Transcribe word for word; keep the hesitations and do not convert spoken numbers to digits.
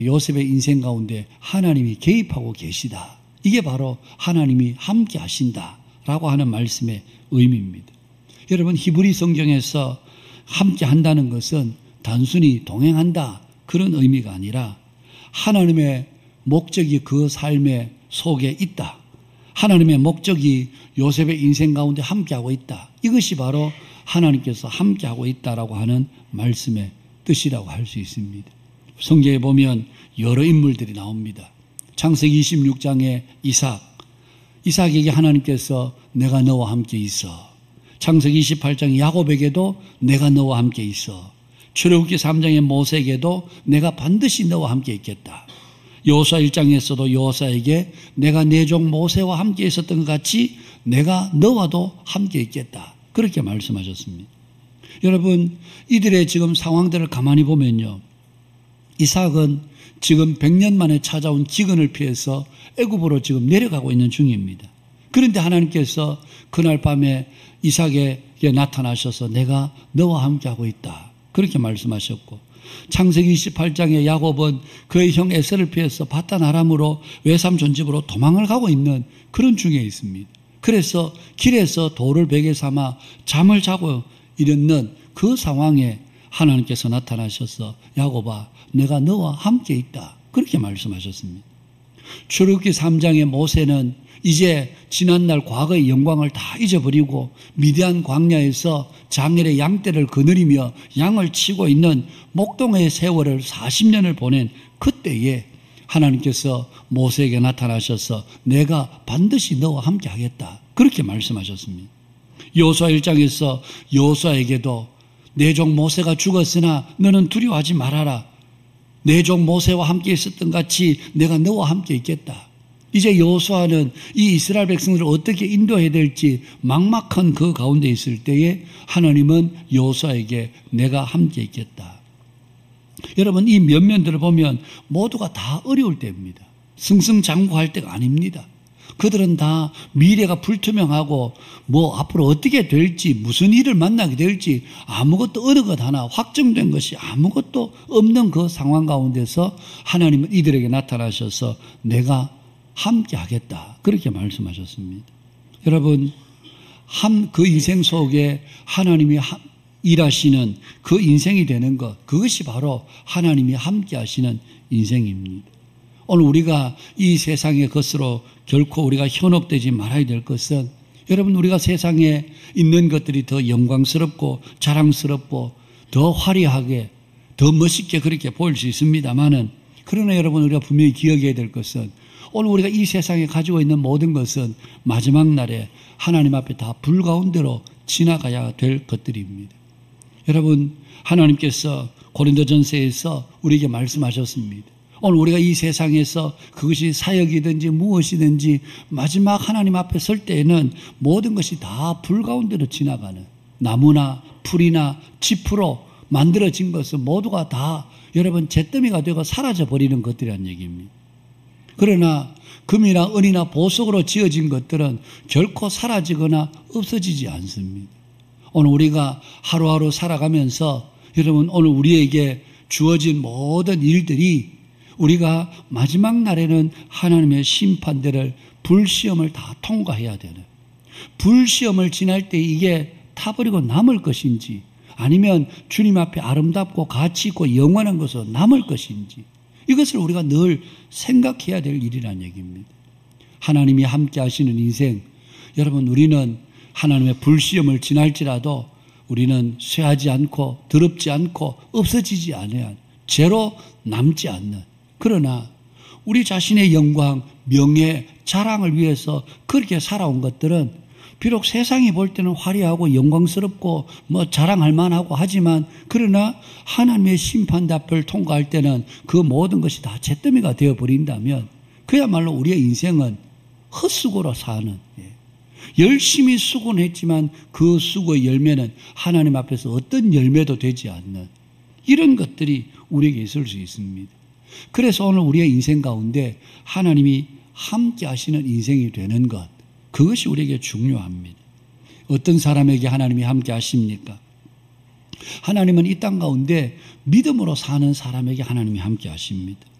요셉의 인생 가운데 하나님이 개입하고 계시다. 이게 바로 하나님이 함께 하신다라고 하는 말씀의 의미입니다. 여러분, 히브리 성경에서 함께 한다는 것은 단순히 동행한다 그런 의미가 아니라 하나님의 목적이 그 삶의 속에 있다. 하나님의 목적이 요셉의 인생 가운데 함께하고 있다. 이것이 바로 하나님께서 함께하고 있다라고 하는 말씀의 뜻이라고 할 수 있습니다. 성경에 보면 여러 인물들이 나옵니다. 창세기 이십육 장에 이삭, 이삭에게 하나님께서 내가 너와 함께 있어. 창세기 이십팔 장에 야곱에게도 내가 너와 함께 있어. 출애굽기 삼 장의 모세에게도 내가 반드시 너와 함께 있겠다. 여호수아 일 장에서도 여호수아에게 내가 내 종 모세와 함께 있었던 것 같이 내가 너와도 함께 있겠다. 그렇게 말씀하셨습니다. 여러분, 이들의 지금 상황들을 가만히 보면요, 이삭은 지금 백 년 만에 찾아온 기근을 피해서 애굽으로 지금 내려가고 있는 중입니다. 그런데 하나님께서 그날 밤에 이삭에게 나타나셔서 내가 너와 함께하고 있다. 그렇게 말씀하셨고, 창세기 이십팔 장에 야곱은 그의 형 에서를 피해서 바단 아람으로 외삼촌 집으로 도망을 가고 있는 그런 중에 있습니다. 그래서 길에서 돌을 베개 삼아 잠을 자고 있는 그 상황에 하나님께서 나타나셔서 야곱아, 내가 너와 함께 있다. 그렇게 말씀하셨습니다. 출애굽기 삼 장의 모세는 이제 지난날 과거의 영광을 다 잊어버리고 미디안 광야에서 장엘의 양떼를 거느리며 양을 치고 있는 목동의 세월을 사십 년을 보낸 그때에 하나님께서 모세에게 나타나셔서 내가 반드시 너와 함께 하겠다. 그렇게 말씀하셨습니다. 여호수아 일 장에서 여호수아에게도 내 종 모세가 죽었으나 너는 두려워하지 말아라. 내 종 모세와 함께 있었던 같이 내가 너와 함께 있겠다. 이제 여호수아는 이 이스라엘 백성들을 어떻게 인도해야 될지 막막한 그 가운데 있을 때에 하나님은 여호수아에게 내가 함께 있겠다. 여러분, 이 면면들을 보면 모두가 다 어려울 때입니다. 승승장구할 때가 아닙니다. 그들은 다 미래가 불투명하고 뭐 앞으로 어떻게 될지, 무슨 일을 만나게 될지 아무것도 어느 것 하나 확정된 것이 아무것도 없는 그 상황 가운데서 하나님은 이들에게 나타나셔서 내가 함께 하겠다. 그렇게 말씀하셨습니다. 여러분, 한 그 인생 속에 하나님이 일하시는 그 인생이 되는 것, 그것이 바로 하나님이 함께 하시는 인생입니다. 오늘 우리가 이 세상의 것으로 결코 우리가 현혹되지 말아야 될 것은, 여러분, 우리가 세상에 있는 것들이 더 영광스럽고 자랑스럽고 더 화려하게 더 멋있게 그렇게 보일 수 있습니다만은, 그러나 여러분, 우리가 분명히 기억해야 될 것은 오늘 우리가 이 세상에 가지고 있는 모든 것은 마지막 날에 하나님 앞에 다 불 가운데로 지나가야 될 것들입니다. 여러분, 하나님께서 고린도전서에서 우리에게 말씀하셨습니다. 오늘 우리가 이 세상에서 그것이 사역이든지 무엇이든지 마지막 하나님 앞에 설 때에는 모든 것이 다 불 가운데로 지나가는, 나무나 풀이나 짚으로 만들어진 것은 모두가 다 여러분 잿더미가 되고 사라져 버리는 것들이란 얘기입니다. 그러나 금이나 은이나 보석으로 지어진 것들은 결코 사라지거나 없어지지 않습니다. 오늘 우리가 하루하루 살아가면서 여러분, 오늘 우리에게 주어진 모든 일들이 우리가 마지막 날에는 하나님의 심판대를, 불시험을 다 통과해야 되는, 불시험을 지날 때 이게 타버리고 남을 것인지 아니면 주님 앞에 아름답고 가치 있고 영원한 것으로 남을 것인지, 이것을 우리가 늘 생각해야 될 일이라는 얘기입니다. 하나님이 함께 하시는 인생, 여러분, 우리는 하나님의 불시험을 지날지라도 우리는 쇠하지 않고 더럽지 않고 없어지지 않아야, 죄로 남지 않는, 그러나 우리 자신의 영광, 명예, 자랑을 위해서 그렇게 살아온 것들은 비록 세상이 볼 때는 화려하고 영광스럽고 뭐 자랑할 만하고 하지만, 그러나 하나님의 심판대 앞을 통과할 때는 그 모든 것이 다 잿더미가 되어버린다면 그야말로 우리의 인생은 헛수고로 사는, 열심히 수고했지만 그 수고의 열매는 하나님 앞에서 어떤 열매도 되지 않는 이런 것들이 우리에게 있을 수 있습니다. 그래서 오늘 우리의 인생 가운데 하나님이 함께 하시는 인생이 되는 것, 그것이 우리에게 중요합니다. 어떤 사람에게 하나님이 함께 하십니까? 하나님은 이 땅 가운데 믿음으로 사는 사람에게 하나님이 함께 하십니다.